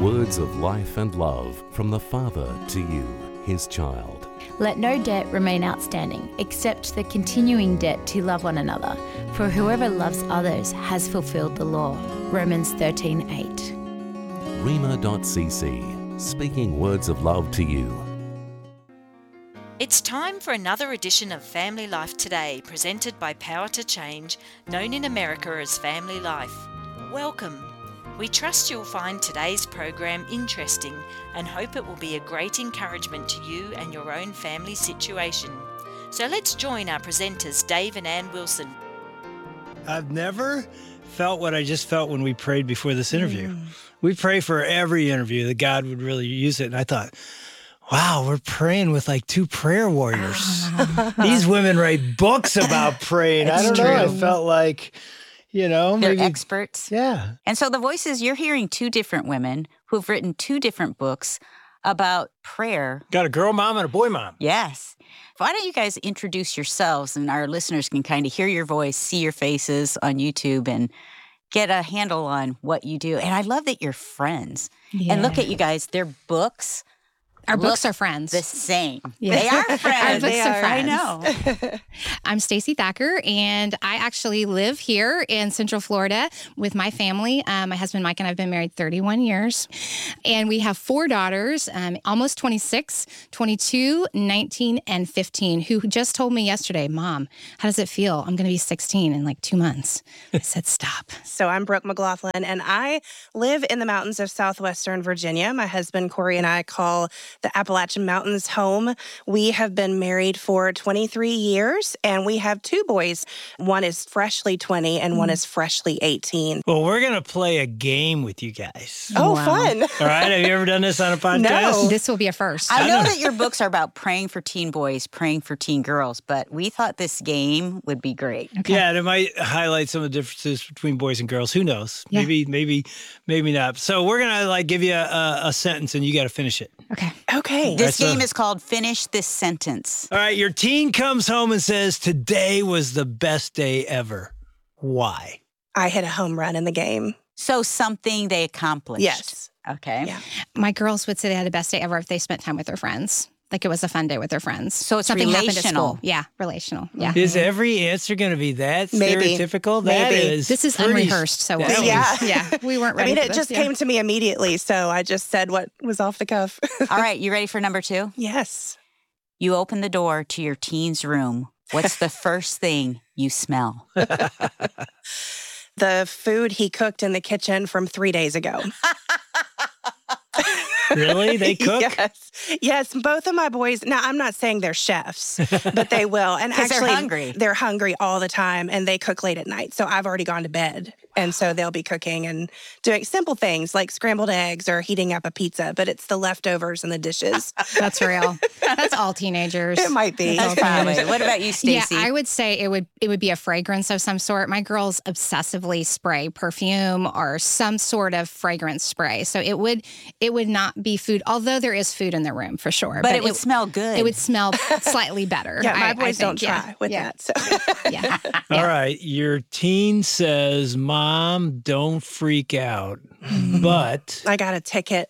Words of life and love from the Father to you, his child. Let no debt remain outstanding, except the continuing debt to love one another. For whoever loves others has fulfilled the law. Romans 13:8. Rhema.cc, speaking words of love to you. It's time for another edition of Family Life Today, presented by Power to Change, known in America as Family Life. Welcome. We trust you'll find today's program interesting and hope it will be a great encouragement to you and your own family situation. So let's join our presenters, Dave and Ann Wilson. I've never felt what I just felt when we prayed before this interview. We pray for every interview that God would really use it. And I thought, wow, we're praying with like two prayer warriors. These women write books about praying. I don't know. I felt like, they're maybe experts. Yeah. And so the voices, you're hearing two different women who've written two different books about prayer. Got a girl mom and a boy mom. Yes. Why don't you guys introduce yourselves, and our listeners can kind of hear your voice, see your faces on YouTube, and get a handle on what you do. And I love that you're friends. Yeah. And look at you guys, their books. Our books are friends. The same. Yeah. They are friends. Our books are friends. I know. I'm Stacy Thacker, and I actually live here in Central Florida with my family. My husband, Mike, and I have been married 31 years. And we have four daughters, almost 26, 22, 19, and 15, who just told me yesterday, Mom, how does it feel? I'm going to be 16 in like 2 months. I said, stop. So I'm Brooke McLaughlin, and I live in the mountains of southwestern Virginia. My husband, Corey, and I call the Appalachian Mountains home. We have been married for 23 years, and we have two boys. One is freshly 20, and one is freshly 18. Well, we're going to play a game with you guys. Oh, wow. Fun. All right. Have you ever done this on a podcast? No. This will be a first. I know that your books are about praying for teen boys, praying for teen girls, but we thought this game would be great. Okay. Yeah, and it might highlight some of the differences between boys and girls. Who knows? Yeah. Maybe not. So we're going to give you a sentence, and you got to finish it. Okay. This game is called Finish This Sentence. All right, your teen comes home and says, today was the best day ever. Why? I hit a home run in the game. So something they accomplished. Yes. Okay. Yeah. My girls would say they had the best day ever if they spent time with their friends. Like it was a fun day with their friends. So it's something relational. happened at school. Yeah, relational. Yeah. Is every answer going to be that stereotypical? Maybe. This is unrehearsed, so we weren't ready. It just came to me immediately, so I just said what was off the cuff. All right, you ready for number 2? Yes. You open the door to your teen's room. What's the first thing you smell? The food he cooked in the kitchen from 3 days ago. Really? They cook? Yes, both of my boys. Now, I'm not saying they're chefs, but they will. And actually, they're hungry. They're hungry all the time, and they cook late at night. So I've already gone to bed. And so they'll be cooking and doing simple things like scrambled eggs or heating up a pizza, but it's the leftovers and the dishes. That's real. That's all teenagers. It might be. That's probably. What about you, Stacey? Yeah, I would say it would be a fragrance of some sort. My girls obsessively spray perfume or some sort of fragrance spray. So it would not be food, although there is food in the room for sure. But it would smell good. It would smell slightly better. Yeah, my boys don't try with that. So. Yeah. All right. Your teen says, Mom, don't freak out. But I got a ticket.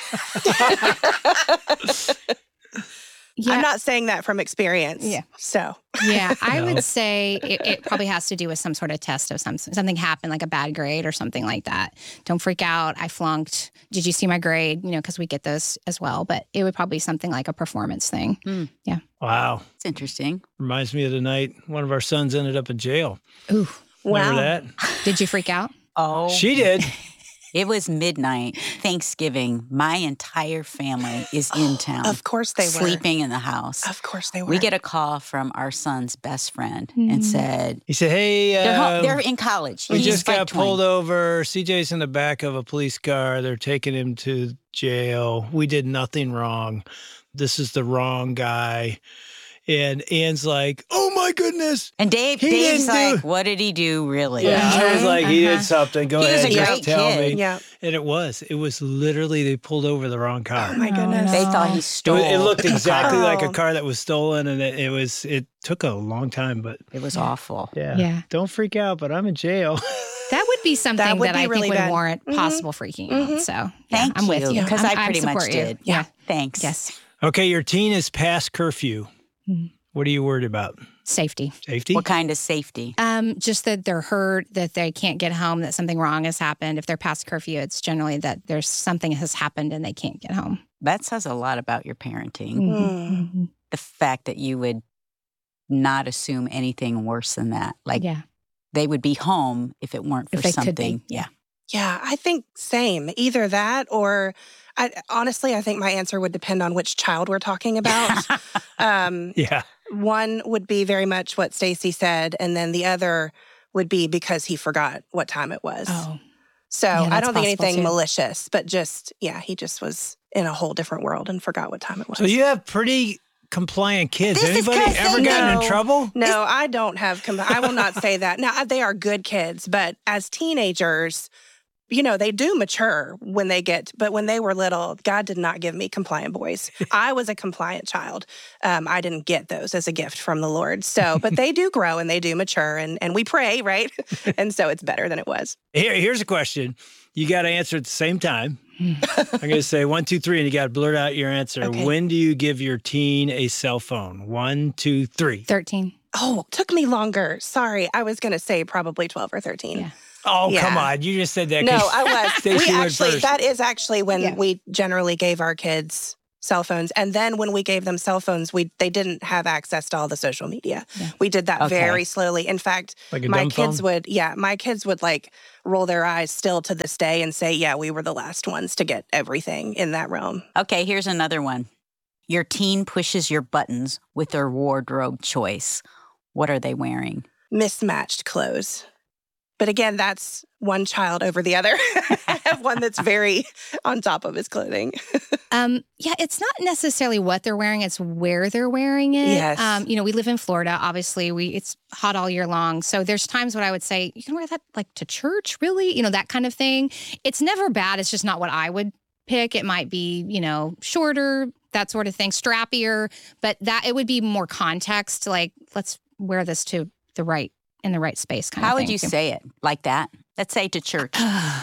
Yeah. I'm not saying that from experience. Yeah. So. Yeah, I would say it probably has to do with some sort of test of something happened, like a bad grade or something like that. Don't freak out. I flunked. Did you see my grade? Because we get those as well. But it would probably be something like a performance thing. Yeah. Wow. It's interesting. Reminds me of the night one of our sons ended up in jail. Ooh. Remember that? Did you freak out? Oh. She did. It was midnight, Thanksgiving. My entire family is in town. Of course they were. Sleeping in the house. Of course they were. We get a call from our son's best friend and said... He said, hey... they're in college. We He's just got like 20. pulled over. CJ's in the back of a police car. They're taking him to jail. We did nothing wrong. This is the wrong guy. And Ann's like, oh my goodness. And Dave's like, what did he do really? Yeah, I was like, he did something. Go ahead, just tell me. Yeah. And it was literally they pulled over the wrong car. Oh my goodness. They thought he stole. It looked exactly like a Oh. car that was stolen, and it took a long time, but It was awful. Yeah. Don't freak out, but I'm in jail. That would be something That would that be I really think would bad. warrant possible freaking out. So yeah, Thank I'm with you. Because I I'm pretty much support you. did. Yeah. Thanks. Yes. Okay, your teen is past curfew. What are you worried about? Safety. Safety? What kind of safety? Just that they're hurt, that they can't get home, that something wrong has happened. If they're past curfew, it's generally that there's something has happened and they can't get home. That says a lot about your parenting. Mm-hmm. The fact that you would not assume anything worse than that. Like Yeah. they would be home if it weren't for If they something. could be. Yeah. Yeah, I think same. Either that or honestly, I think my answer would depend on which child we're talking about. Yeah. One would be very much what Stacy said, and then the other would be because he forgot what time it was. Oh. So Yeah, I that's don't think possible, anything too. malicious, but just, he just was in a whole different world and forgot what time it was. So you have pretty compliant kids. This is Anybody 'cause ever they gotten know. in trouble? No, I don't have, I will not say that. Now, they are good kids, but as teenagers, they do mature but when they were little, God did not give me compliant boys. I was a compliant child. I didn't get those as a gift from the Lord. So, but they do grow and they do mature and we pray, right? And so it's better than it was. Here's a question. You got to answer at the same time. I'm going to say 1, 2, 3, and you got to blurt out your answer. Okay. When do you give your teen a cell phone? 1, 2, 3. 13. Oh, took me longer. Sorry. I was going to say probably 12 or 13. Yeah. Oh, Yeah. come on. You just said that. No, 'cause I was. Stacey went first. That is actually when Yeah. we generally gave our kids cell phones. And then when we gave them cell phones, they didn't have access to all the social media. Yeah. We did that Okay. very slowly. In fact, Like a my dumb kids phone? would like roll their eyes still to this day and say, yeah, we were the last ones to get everything in that realm. Okay, here's another one. Your teen pushes your buttons with their wardrobe choice. What are they wearing? Mismatched clothes. But again, that's one child over the other. I have one that's very on top of his clothing. Yeah, it's not necessarily what they're wearing; it's where they're wearing it. Yes. We live in Florida. Obviously, it's hot all year long. So there's times when I would say, "You can wear that like to church, really?" That kind of thing. It's never bad. It's just not what I would pick. It might be, shorter, that sort of thing, strappier, but that it would be more context. Like, let's wear this to in the right space. Kind How of would thing. you say it? Like that? Let's say to church.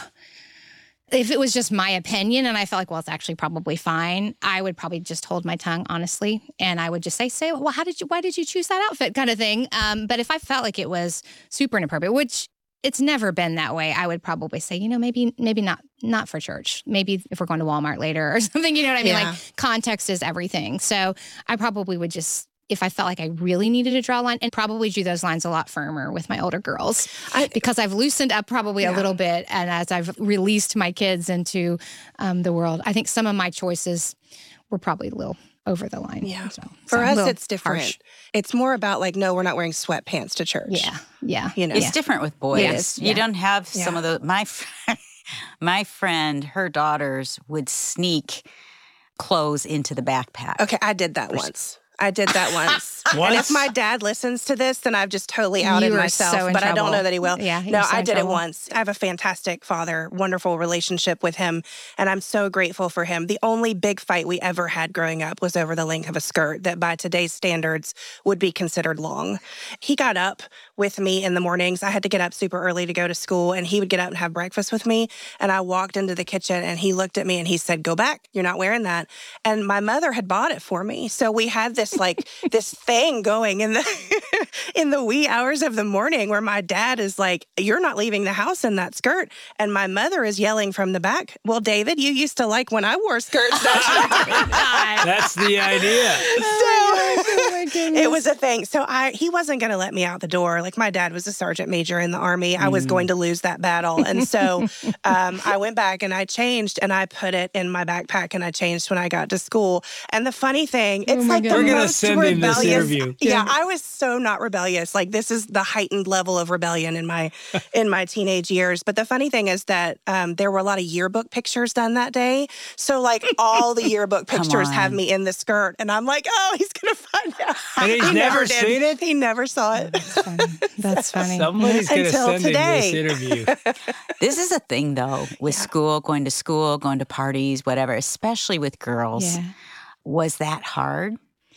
If it was just my opinion and I felt like, well, it's actually probably fine, I would probably just hold my tongue, honestly. And I would just say, well, why did you choose that outfit kind of thing? But if I felt like it was super inappropriate, which it's never been that way, I would probably say, maybe not for church. Maybe if we're going to Walmart later or something, you know what I mean? Yeah. Like context is everything. So I probably would just, if I felt like I really needed to draw a line, and probably drew those lines a lot firmer with my older girls because I've loosened up probably a little bit. And as I've released my kids into the world, I think some of my choices were probably a little over the line. Yeah. So For a us, little it's different. harsh. It's more about like, no, we're not wearing sweatpants to church. Yeah. It's different with boys. It is, You yeah. don't have some Yeah. of the my friend, her daughters would sneak clothes into the backpack. Okay, I did that once. And if Once? my dad listens to this, then I've just totally outed You are myself. so in but I don't trouble. know that he will. Yeah, No, you're so I in did it trouble. once. I have a fantastic father, wonderful relationship with him, and I'm so grateful for him. The only big fight we ever had growing up was over the length of a skirt that by today's standards would be considered long. He got up with me in the mornings. I had to get up super early to go to school, and he would get up and have breakfast with me. And I walked into the kitchen, and he looked at me and he said, "Go back. You're not wearing that." And my mother had bought it for me. So we had this this thing going in the wee hours of the morning where my dad is like, "You're not leaving the house in that skirt." And my mother is yelling from the back, "Well, David, you used to like when I wore skirts." That's the idea. It was a thing. So he wasn't going to let me out the door. Like my dad was a sergeant major in the Army. I was going to lose that battle. And so I went back and I changed and I put it in my backpack and I changed when I got to school. And the funny thing, it's like the We're gonna most send him this rebellious. interview. Yeah, I was so not rebellious. Like this is the heightened level of rebellion in my teenage years. But the funny thing is that there were a lot of yearbook pictures done that day. So like all the yearbook pictures have on. me in the skirt. And I'm like, oh, he's going to find out. And he's never seen it? He never saw it. That's funny. Somebody's going to Until send today. him this interview. This is a thing, though, with school, going to parties, whatever, especially with girls. Yeah. Was that hard?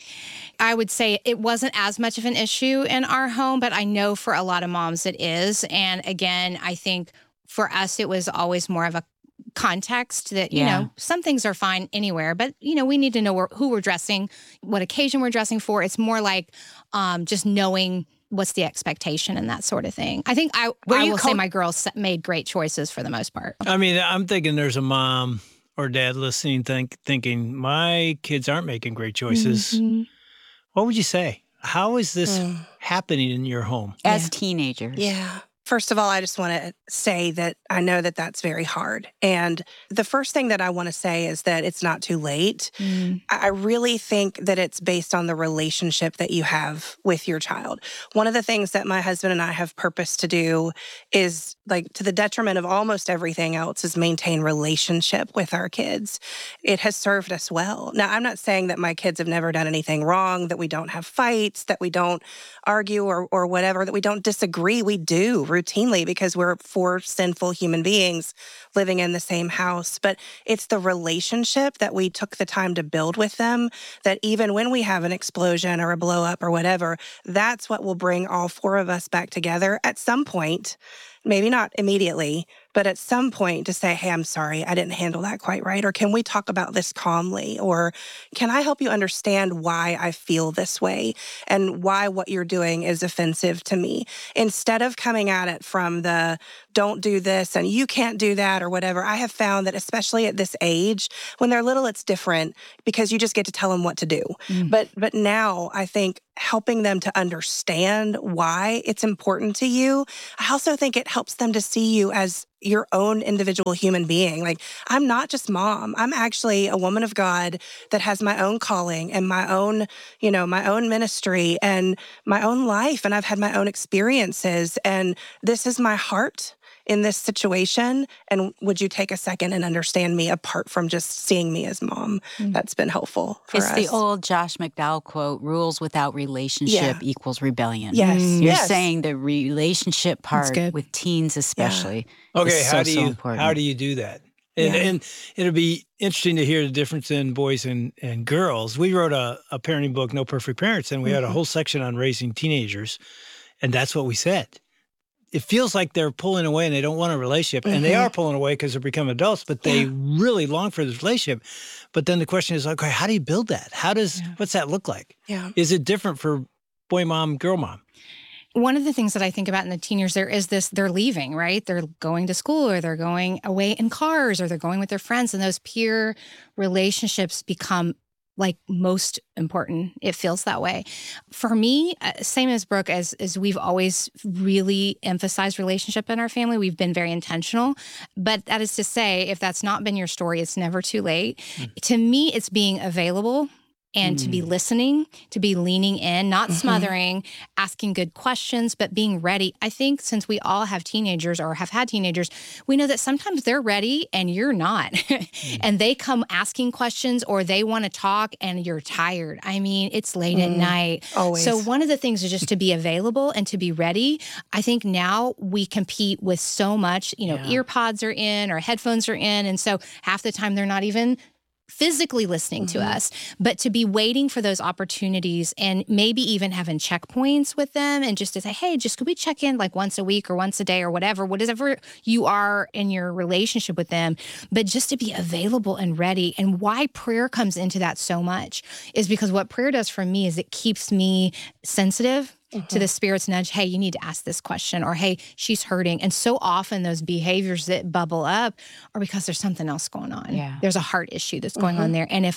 I would say it wasn't as much of an issue in our home, but I know for a lot of moms it is. And again, I think for us, it was always more of a context that, you know, some things are fine anywhere, but, you know, we need to know who we're dressing, what occasion we're dressing for. It's more like just knowing what's the expectation and that sort of thing. I think I will say my girls made great choices for the most part. I mean, I'm thinking there's a mom or dad listening thinking, my kids aren't making great choices. Mm-hmm. What would you say? How is this happening in your home? As teenagers. Yeah. First of all, I just want to say that I know that that's very hard. And the first thing that I want to say is that it's not too late. I really think that it's based on the relationship that you have with your child. One of the things that my husband and I have purposed to do is, like, to the detriment of almost everything else, is maintain relationship with our kids. It has served us well. Now, I'm not saying that my kids have never done anything wrong, that we don't have fights, that we don't argue or whatever, that we don't disagree. We do routinely because we're four sinful human beings living in the same house. But it's the relationship that we took the time to build with them that even when we have an explosion or a blow up or whatever, that's what will bring all four of us back together at some point. Maybe not immediately, but at some point to say, hey, I'm sorry, I didn't handle that quite right. Or can we talk about this calmly? Or can I help you understand why I feel this way and why what you're doing is offensive to me? Instead of coming at it from the don't do this and you can't do that or whatever, I have found that especially at this age, when they're little, it's different because you just get to tell them what to do. But now I think helping them to understand why it's important to you, I also think it helps them to see you as your own individual human being. Like, I'm not just mom. I'm actually a woman of God that has my own calling and my own, my own ministry and my own life. And I've had my own experiences. And this is my heart in this situation. And would you take a second and understand me apart from just seeing me as mom? That's been helpful for us. It's the old Josh McDowell quote, rules without relationship equals rebellion. Yes. You're saying the relationship part with teens especially. Okay, is so important. How do you do that? And it'll be interesting to hear the difference in boys and girls. We wrote a parenting book, No Perfect Parents, and we had a whole section on raising teenagers. And that's what we said. It feels like they're pulling away and they don't want a relationship. And they are pulling away because they become adults, but they really long for this relationship. But then the question is, okay, how do you build that? What's that look like? Yeah. Is it different for boy mom, girl mom? One of the things that I think about in the teen years, there is this, they're leaving, right? They're going to school or they're going away in cars or they're going with their friends. And those peer relationships become like most important. It feels that way. For me, same as Brooke, as we've always really emphasized relationship in our family. We've been very intentional. But that is to say, if that's not been your story, it's never too late. To me, it's being available and to be listening, to be leaning in, not smothering, asking good questions, but being ready. I think since we all have teenagers or have had teenagers, we know that sometimes they're ready and you're not. And they come asking questions or they want to talk and you're tired. I mean, it's late at night. Always. So one of the things is just to be available and to be ready. I think now we compete with so much, ear pods are in or headphones are in. And so half the time they're not even physically listening to us, but to be waiting for those opportunities and maybe even having checkpoints with them and just to say, hey, just could we check in like once a week or once a day or whatever you are in your relationship with them, but just to be available and ready. And why prayer comes into that so much is because what prayer does for me is it keeps me sensitive to the Spirit's nudge, hey, you need to ask this question, or hey, she's hurting. And so often those behaviors that bubble up are because there's something else going on. Yeah. There's a heart issue that's going on there. And if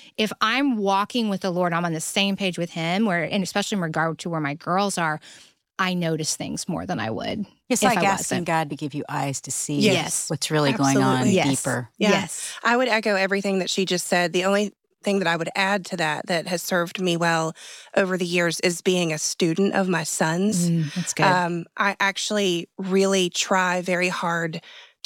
I'm walking with the Lord, I'm on the same page with Him, and especially in regard to where my girls are, I notice things more than I would. It's like asking God to give you eyes to see what's really going on deeper. Yes. I would echo everything that she just said. The only thing that I would add to that has served me well over the years is being a student of my sons. That's good. I actually really try very hard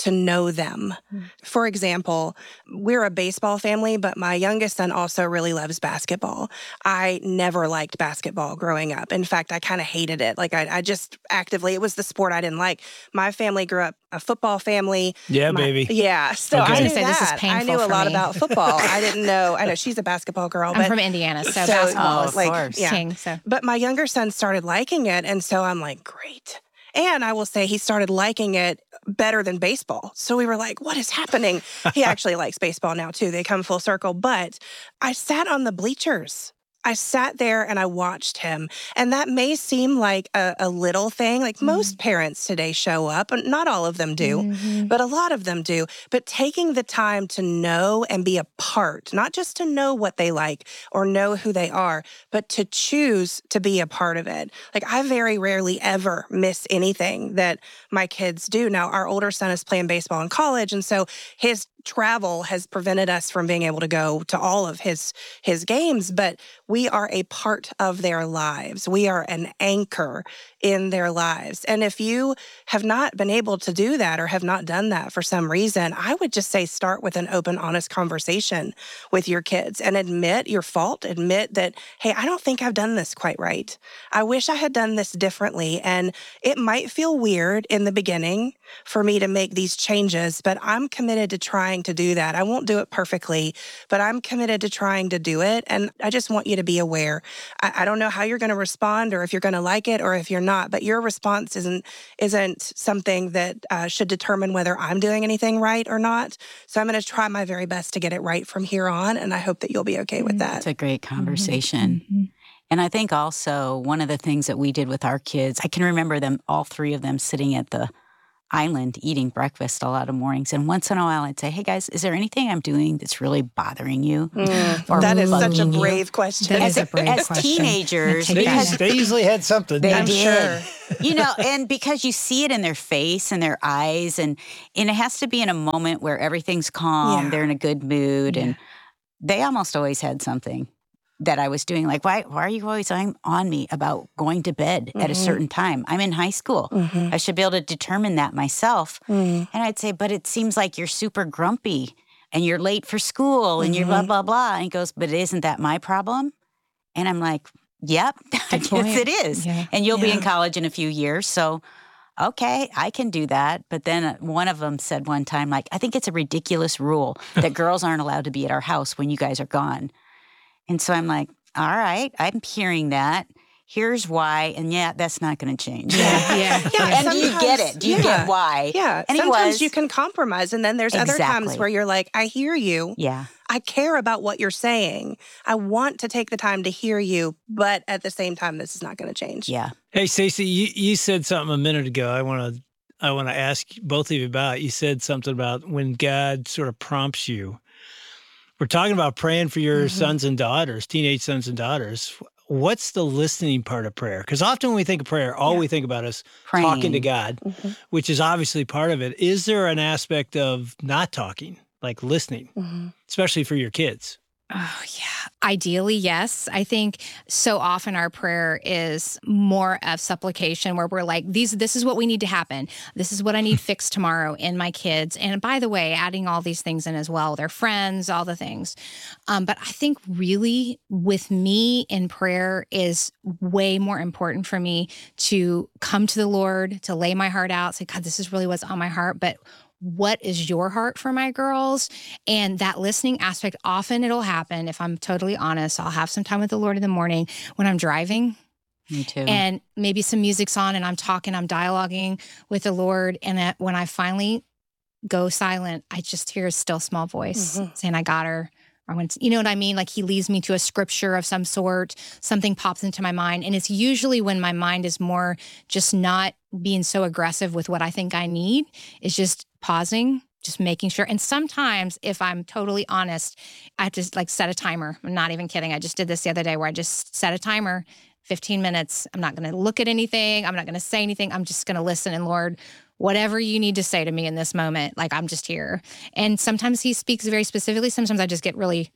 to know them. For example, we're a baseball family, but my youngest son also really loves basketball. I never liked basketball growing up. In fact, I kind of hated it. Like I just actively, it was the sport I didn't like. My family grew up a football family. Yeah, baby. Yeah. So Okay. I knew Say, that. this is I painful knew a for lot me. about football. I didn't know. I know she's a basketball girl. I'm from Indiana, so basketball is of course. king. So. But my younger son started liking it. And so I'm like, great. And I will say he started liking it better than baseball. So we were like, what is happening? He actually likes baseball now too. They come full circle. But I sat on the bleachers. I sat there and I watched him. And that may seem like a little thing. Like most parents today show up, and not all of them do, but a lot of them do. But taking the time to know and be a part, not just to know what they like or know who they are, but to choose to be a part of it. Like I very rarely ever miss anything that my kids do. Now, our older son is playing baseball in college, and so his travel has prevented us from being able to go to all of his games, but we are a part of their lives. We are an anchor in their lives. And if you have not been able to do that or have not done that for some reason, I would just say start with an open, honest conversation with your kids and admit your fault. Admit that, hey, I don't think I've done this quite right. I wish I had done this differently. And it might feel weird in the beginning for me to make these changes, but I'm committed to trying to do that. I won't do it perfectly, but I'm committed to trying to do it. And I just want you to be aware. I don't know how you're going to respond or if you're going to like it or if you're not, but your response isn't something that should determine whether I'm doing anything right or not. So I'm going to try my very best to get it right from here on. And I hope that you'll be okay with that. It's a great conversation. And I think also one of the things that we did with our kids, I can remember them, all three of them sitting at the island eating breakfast a lot of mornings. And once in a while I'd say, hey guys, is there anything I'm doing that's really bothering you? That is such a brave question. That is a brave As question. teenagers, They because They usually had something. they I'm did. sure. You know, and because you see it in their face and their eyes, and it has to be in a moment where everything's calm, Yeah. they're in a good mood, and they almost always had something that I was doing. Like, why are you always on me about going to bed at a certain time? I'm in high school. I should be able to determine that myself. And I'd say, but it seems like you're super grumpy and you're late for school and you're blah, blah, blah. And he goes, but isn't that my problem? And I'm like, yep, I guess it is. Yeah. And you'll be in college in a few years. So, okay, I can do that. But then one of them said one time, like, I think it's a ridiculous rule that girls aren't allowed to be at our house when you guys are gone. And so I'm like, all right, I'm hearing that. Here's why. And yeah, that's not going to change. Yeah. And do you get it? Do you get why? Yeah. And he sometimes was. you can compromise. And then there's other times Exactly. where you're like, I hear you. Yeah. I care about what you're saying. I want to take the time to hear you. But at the same time, this is not going to change. Yeah. Hey, Stacey, you said something a minute ago. I want to ask both of you about. You said something about when God sort of prompts you. We're talking about praying for your sons and daughters, teenage sons and daughters. What's the listening part of prayer? Because often when we think of prayer, all we think about is Praying. talking to God, which is obviously part of it. Is there an aspect of not talking, like listening, especially for your kids? Oh, yeah. Ideally, yes. I think so often our prayer is more of supplication where we're like, this is what we need to happen. This is what I need fixed tomorrow in my kids. And by the way, adding all these things in as well, their friends, all the things. But I think really with me in prayer is way more important for me to come to the Lord, to lay my heart out, say, God, this is really what's on my heart. But what is your heart for my girls? And that listening aspect, often it'll happen. If I'm totally honest, I'll have some time with the Lord in the morning when I'm driving. Me too. And maybe some music's on and I'm dialoguing with the Lord. And that when I finally go silent, I just hear a still small voice saying, I got her. Or when, you know what I mean? Like he leads me to a scripture of some sort, something pops into my mind. And it's usually when my mind is more just not being so aggressive with what I think I need, is just pausing, just making sure. And sometimes if I'm totally honest, I have to like set a timer. I'm not even kidding. I just did this the other day where I just set a timer, 15 minutes. I'm not going to look at anything. I'm not going to say anything. I'm just going to listen. And Lord, whatever you need to say to me in this moment, like I'm just here. And sometimes he speaks very specifically. Sometimes I just get really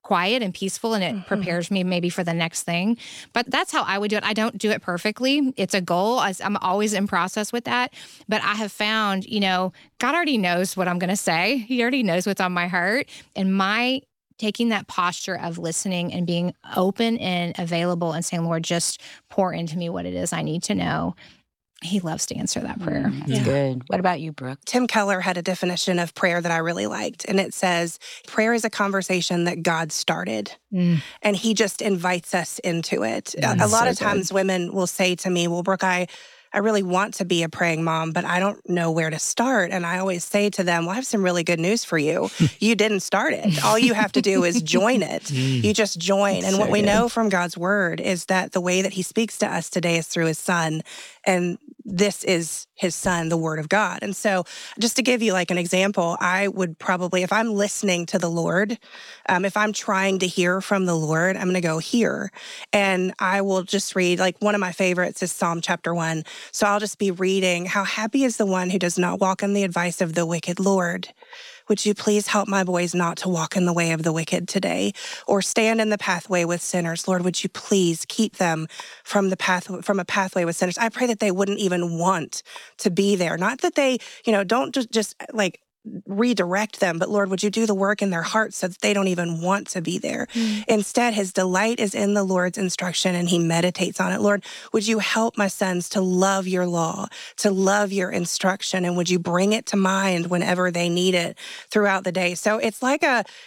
quiet and peaceful, and it prepares me maybe for the next thing. But that's how I would do it. I don't do it perfectly. It's a goal. I'm always in process with that. But I have found, God already knows what I'm going to say. He already knows what's on my heart. And my taking that posture of listening and being open and available and saying, Lord, just pour into me what it is I need to know. He loves to answer that prayer. That's good. What about you, Brooke? Tim Keller had a definition of prayer that I really liked. And it says, prayer is a conversation that God started. And he just invites us into it. A lot of times women will say to me, well, Brooke, I really want to be a praying mom, but I don't know where to start. And I always say to them, well, I have some really good news for you. You didn't start it. All you have to do is join it. You just join. And what we know from God's word is that the way that he speaks to us today is through his son. And this is his son, the word of God. And so just to give you like an example, I would probably, if I'm listening to the Lord, if I'm trying to hear from the Lord, I'm going to go here. And I will just read, like one of my favorites is Psalm chapter 1. So I'll just be reading, how happy is the one who does not walk in the advice of the wicked, Lord. Would you please help my boys not to walk in the way of the wicked today or stand in the pathway with sinners? Lord, would you please keep them from a pathway with sinners? I pray that they wouldn't even want to be there. Not that they, don't just like redirect them, but Lord, would you do the work in their hearts so that they don't even want to be there? Instead, his delight is in the Lord's instruction and he meditates on it. Lord, would you help my sons to love your law, to love your instruction, and would you bring it to mind whenever they need it throughout the day? So it's like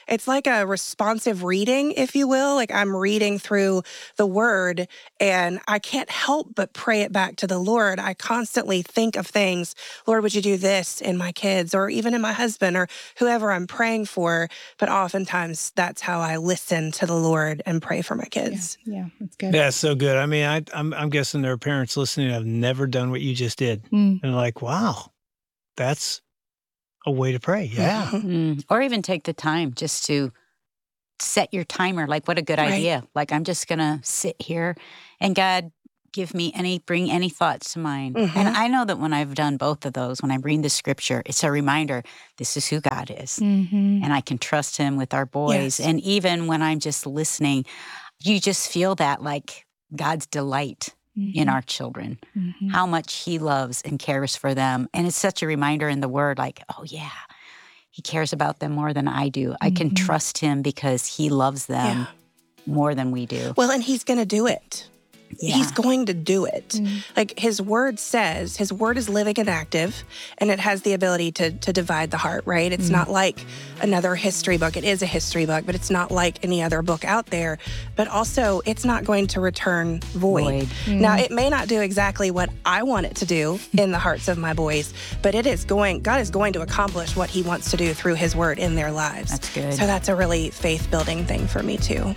a responsive reading, if you will. Like I'm reading through the word and I can't help but pray it back to the Lord. I constantly think of things. Lord, would you do this in my kids or even in my husband or whoever I'm praying for? But oftentimes that's how I listen to the Lord and pray for my kids. Yeah, that's good. Yeah, it's so good. I mean, I'm guessing there are parents listening who have never done what you just did. And like, wow, that's a way to pray. Yeah. Or even take the time just to set your timer. Like, what a good idea. Like, I'm just going to sit here and God, bring any thoughts to mind. And I know that when I've done both of those, when I read the scripture, it's a reminder, this is who God is. And I can trust him with our boys. Yes. And even when I'm just listening, you just feel that like God's delight in our children, how much he loves and cares for them. And it's such a reminder in the word, like, oh yeah, he cares about them more than I do. I can trust him because he loves them more than we do. Well, and he's going to do it. Yeah. He's going to do it. Like his word says, his word is living and active, and it has the ability to divide the heart, right? It's not like another history book. It is a history book, but it's not like any other book out there. But also, it's not going to return void. Now, it may not do exactly what I want it to do in the hearts of my boys, but God is going to accomplish what he wants to do through his word in their lives. That's good. So that's a really faith-building thing for me, too.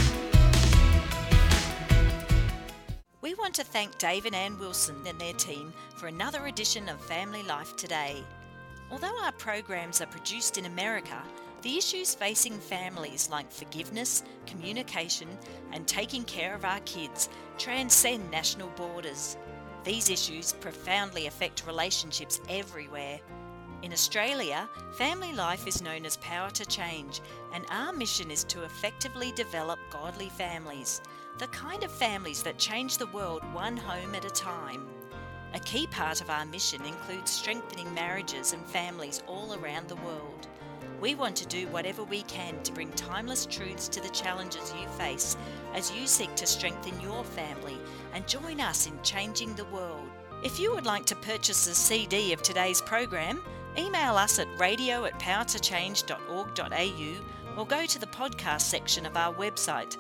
We want to thank Dave and Ann Wilson and their team for another edition of Family Life Today. Although our programs are produced in America, the issues facing families like forgiveness, communication, and taking care of our kids transcend national borders. These issues profoundly affect relationships everywhere. In Australia, Family Life is known as Power to Change, and our mission is to effectively develop godly families, the kind of families that change the world one home at a time. A key part of our mission includes strengthening marriages and families all around the world. We want to do whatever we can to bring timeless truths to the challenges you face as you seek to strengthen your family and join us in changing the world. If you would like to purchase a CD of today's program, email us at radio@powertochange.org.au or go to the podcast section of our website,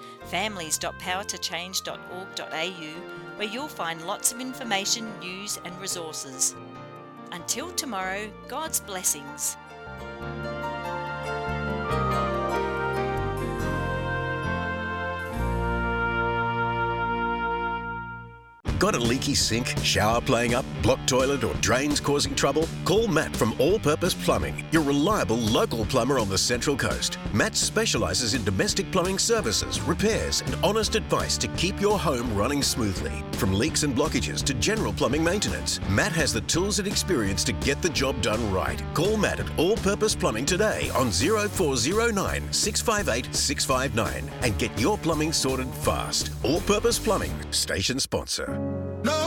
families.powertochange.org.au, where you'll find lots of information, news and resources. Until tomorrow, God's blessings. Got a leaky sink, shower playing up, blocked toilet or drains causing trouble? Call Matt from All Purpose Plumbing, your reliable local plumber on the Central Coast. Matt specialises in domestic plumbing services, repairs and honest advice to keep your home running smoothly. From leaks and blockages to general plumbing maintenance, Matt has the tools and experience to get the job done right. Call Matt at All Purpose Plumbing today on 0409 658 659 and get your plumbing sorted fast. All Purpose Plumbing, station sponsor.